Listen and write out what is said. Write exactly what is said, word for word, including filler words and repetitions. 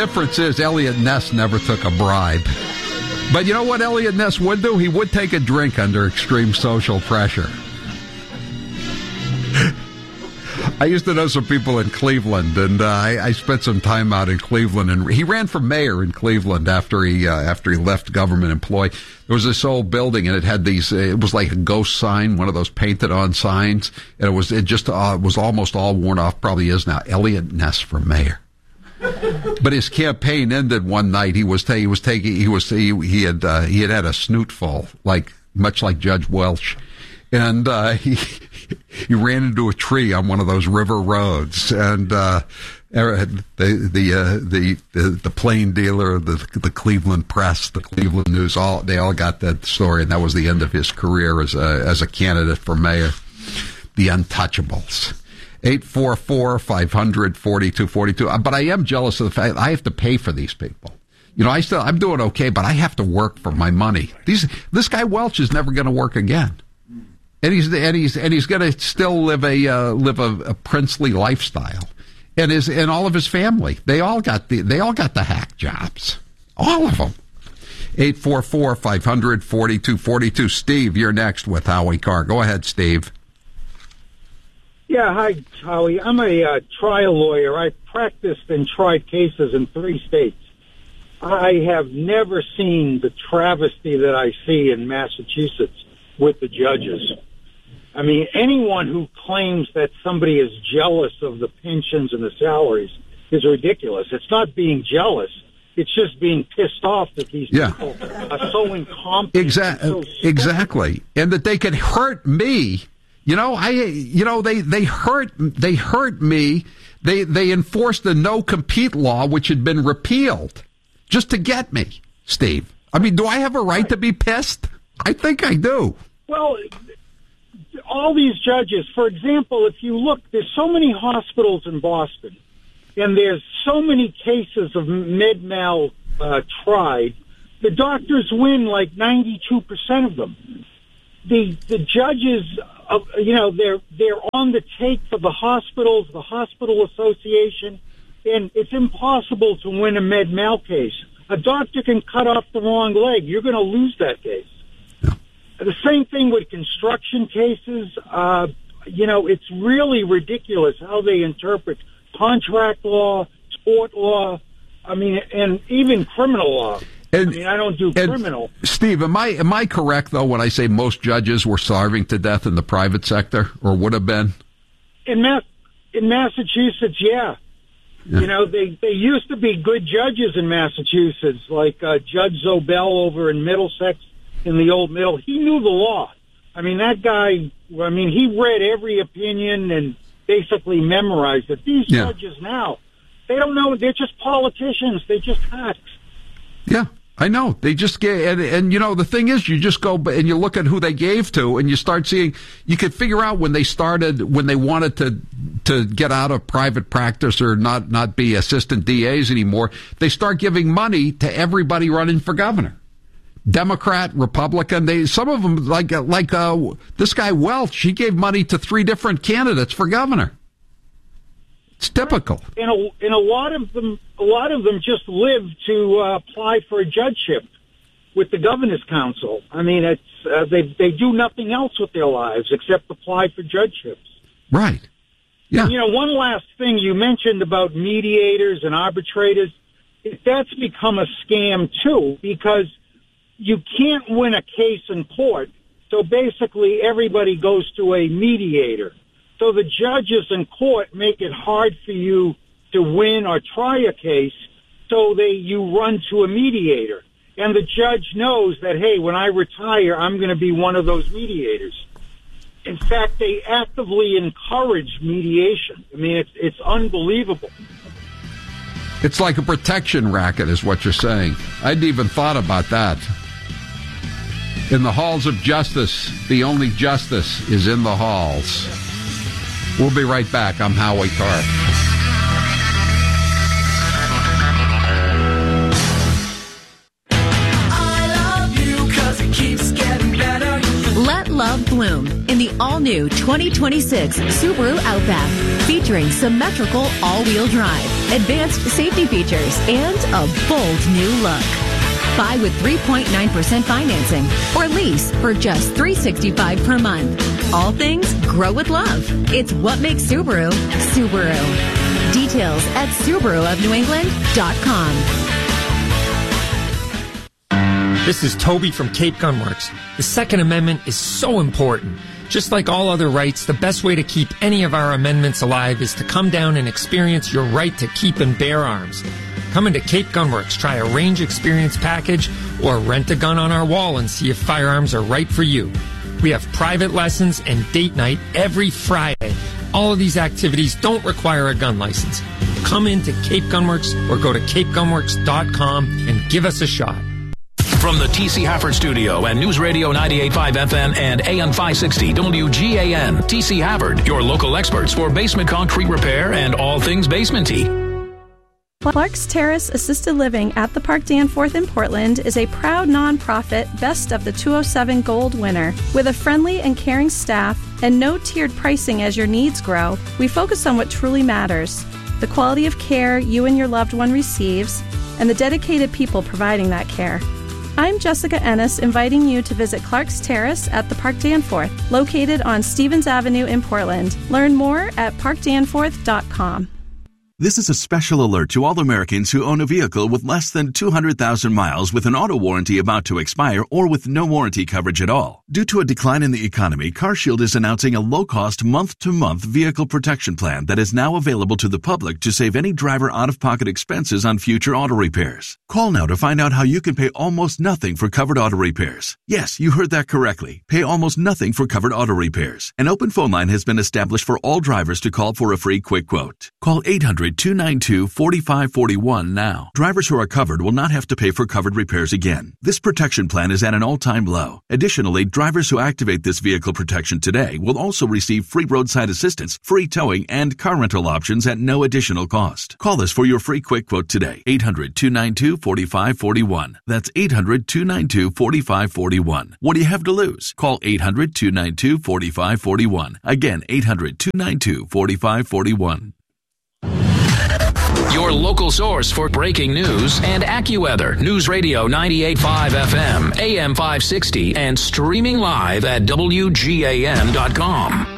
difference is Elliot Ness never took a bribe. But you know what Elliot Ness would do? He would take a drink under extreme social pressure. I used to know some people in Cleveland, and uh, I, I spent some time out in Cleveland. And he ran for mayor in Cleveland after he uh, after he left government employ. There was this old building, and it had these. Uh, it was like a ghost sign, one of those painted-on signs, and it was it just uh, was almost all worn off. Probably is now. Elliot Ness for mayor. But his campaign ended one night. He was ta- he was taking he was he, he had uh, he had had a snootful, like much like Judge Welch, and uh, he he ran into a tree on one of those river roads, and uh, the the, uh, the the the plain dealer, the the Cleveland Press, the Cleveland News, all they all got that story, and that was the end of his career as a as a candidate for mayor. The Untouchables. eight four four, five hundred, forty-two forty-two. But I am jealous of the fact I have to pay for these people. You know, I still, I'm doing okay, but I have to work for my money. These, this guy Welch is never going to work again. And he's, and he's, and he's going to still live a, uh, live a, a princely lifestyle. And his, and all of his family, they all got the, they all got the hack jobs. All of them. eight four four, five hundred, forty-two forty-two. Steve, you're next with Howie Carr. Go ahead, Steve. Yeah, hi, Howie. I'm a uh, trial lawyer. I've practiced and tried cases in three states. I have never seen the travesty that I see in Massachusetts with the judges. I mean, anyone who claims that somebody is jealous of the pensions and the salaries is ridiculous. It's not being jealous. It's just being pissed off that these yeah. people are so incompetent. Exa- and so exactly. And that they could hurt me. You know, I, you know, they, they hurt, they hurt me. They, they enforced the no compete law, which had been repealed just to get me, Steve. I mean, do I have a right to be pissed? I think I do. Well, all these judges, for example, if you look, there's so many hospitals in Boston, and there's so many cases of med-mal uh, tried. The doctors win like ninety-two percent of them. The the judges, uh, you know, they're they're on the take for the hospitals, the hospital association, and it's impossible to win a med-mal case. A doctor can cut off the wrong leg. You're going to lose that case. Yeah. The same thing with construction cases. Uh, you know, it's really ridiculous how they interpret contract law, sport law, I mean, and even criminal law. And, I mean, I don't do criminal. Steve, am I am I correct, though, when I say most judges were starving to death in the private sector, or would have been? In Ma- in Massachusetts, yeah. yeah. You know, they, they used to be good judges in Massachusetts, like uh, Judge Zobel over in Middlesex, in the old middle. He knew the law. I mean, that guy, I mean, he read every opinion and basically memorized it. These yeah. judges now, they don't know. They're just politicians. They're just hacks. Yeah, I know. They just get, and, and you know, the thing is, you just go and you look at who they gave to, and you start seeing, you could figure out when they started, when they wanted to to get out of private practice or not, not be assistant D As anymore, they start giving money to everybody running for governor. Democrat, Republican, they, some of them, like, like uh, this guy Welch, he gave money to three different candidates for governor. It's typical. And a, and a lot of them, a lot of them just live to uh, apply for a judgeship with the governor's council. I mean, it's uh, they they do nothing else with their lives except apply for judgeships. Right. Yeah. And, you know, one last thing you mentioned about mediators and arbitrators, that's become a scam too, because you can't win a case in court. So basically, everybody goes to a mediator. So the judges in court make it hard for you to win or try a case, so they you run to a mediator. And the judge knows that, hey, when I retire, I'm going to be one of those mediators. In fact, they actively encourage mediation. I mean, it's, it's unbelievable. It's like a protection racket is what you're saying. I hadn't even thought about that. In the halls of justice, the only justice is in the halls. We'll be right back. I'm Howie Carr. I love you 'cause it keeps getting better. Let love bloom in the all-new twenty twenty-six Subaru Outback, featuring symmetrical all-wheel drive, advanced safety features, and a bold new look. Buy with three point nine percent financing or lease for just three hundred sixty-five dollars per month. All things grow with love. It's what makes Subaru, Subaru. Details at Subaru of New England dot com. This is Toby from Cape Gunworks. The Second Amendment is so important. Just like all other rights, the best way to keep any of our amendments alive is to come down and experience your right to keep and bear arms. Come into Cape Gunworks, try a range experience package, or rent a gun on our wall and see if firearms are right for you. We have private lessons and date night every Friday. All of these activities don't require a gun license. Come into Cape Gunworks or go to cape gunworks dot com and give us a shot. From the T C Hafford Studio and News Radio ninety-eight point five F M and A M five sixty W G A N, T C Hafford, your local experts for basement concrete repair and all things basement-y. Clark's Terrace Assisted Living at the Park Danforth in Portland is a proud nonprofit Best of the two oh seven Gold winner. With a friendly and caring staff and no tiered pricing as your needs grow, we focus on what truly matters: the quality of care you and your loved one receives and the dedicated people providing that care. I'm Jessica Ennis, inviting you to visit Clark's Terrace at the Park Danforth, located on Stevens Avenue in Portland. Learn more at park danforth dot com. This is a special alert to all Americans who own a vehicle with less than two hundred thousand miles with an auto warranty about to expire or with no warranty coverage at all. Due to a decline in the economy, CarShield is announcing a low-cost month-to-month vehicle protection plan that is now available to the public to save any driver out-of-pocket expenses on future auto repairs. Call now to find out how you can pay almost nothing for covered auto repairs. Yes, you heard that correctly. Pay almost nothing for covered auto repairs. An open phone line has been established for all drivers to call for a free quick quote. Call eight hundred, two nine two, four five four one now. Drivers who are covered will not have to pay for covered repairs again. This protection plan is at an all-time low. Additionally, drivers who activate this vehicle protection today will also receive free roadside assistance, free towing, and car rental options at no additional cost. Call us for your free quick quote today. eight hundred, two nine two, four five four one. That's eight hundred, two nine two, four five four one. What do you have to lose? Call eight hundred, two nine two, four five four one. Again, eight hundred, two nine two, four five four one. Your local source for breaking news and AccuWeather. News Radio ninety-eight point five F M, A M five sixty, and streaming live at W G A N dot com.